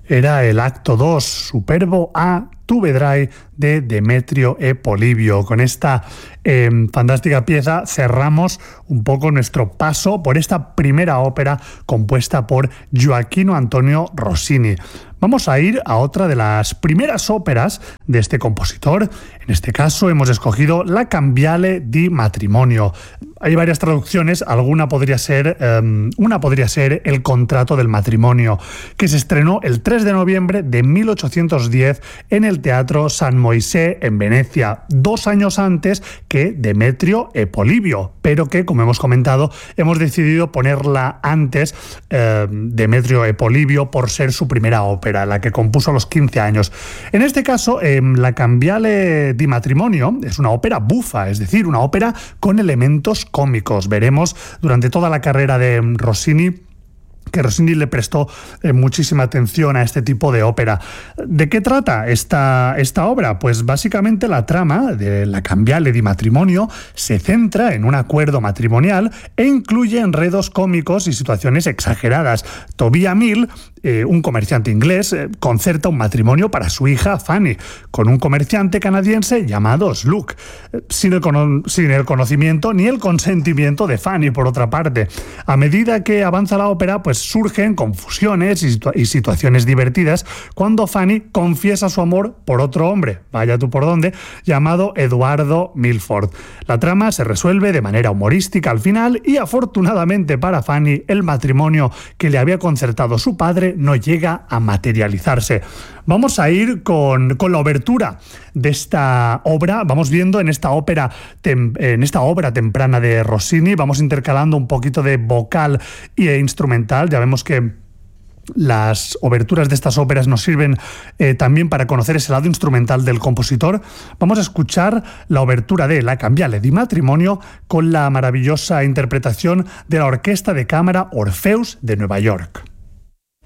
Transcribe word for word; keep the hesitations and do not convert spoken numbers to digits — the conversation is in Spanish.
Era el acto dos, Superbo a Tu vedrai, de Demetrio e Polibio. Con esta eh, fantástica pieza cerramos un poco nuestro paso por esta primera ópera compuesta por Gioachino Antonio Rossini. Vamos a ir a otra de las primeras óperas de este compositor. En este caso hemos escogido La Cambiale di Matrimonio. Hay varias traducciones, alguna podría ser, um, una podría ser El contrato del matrimonio, que se estrenó el tres de noviembre de mil ochocientos diez en el Teatro San Moisè en Venecia, dos años antes que Demetrio e Polibio, pero que, como hemos comentado, hemos decidido ponerla antes, eh, Demetrio e Polibio, por ser su primera ópera, la que compuso a los quince años. En este caso, eh, La Cambiale di Matrimonio es una ópera bufa, es decir, una ópera con elementos cómicos. Veremos durante toda la carrera de Rossini que Rossini le prestó eh, muchísima atención a este tipo de ópera. ¿De qué trata esta, esta obra? Pues básicamente la trama de La Cambiale di Matrimonio se centra en un acuerdo matrimonial e incluye enredos cómicos y situaciones exageradas. Tobia Mill, eh, un comerciante inglés, eh, concerta un matrimonio para su hija Fanny con un comerciante canadiense llamado Slug, eh, sin, el cono- sin el conocimiento ni el consentimiento de Fanny, por otra parte. A medida que avanza la ópera, pues surgen confusiones y, situa- y situaciones divertidas cuando Fanny confiesa su amor por otro hombre, vaya tú por dónde, llamado Eduardo Milford. La trama se resuelve de manera humorística al final y, afortunadamente para Fanny, el matrimonio que le había concertado su padre no llega a materializarse. Vamos a ir con, con la obertura de esta obra. Vamos viendo en esta ópera tem, en esta obra temprana de Rossini, vamos intercalando un poquito de vocal e instrumental. Ya vemos que las oberturas de estas óperas nos sirven eh, también para conocer ese lado instrumental del compositor. Vamos a escuchar la obertura de La Cambiale di Matrimonio con la maravillosa interpretación de la Orquesta de Cámara Orfeus de Nueva York.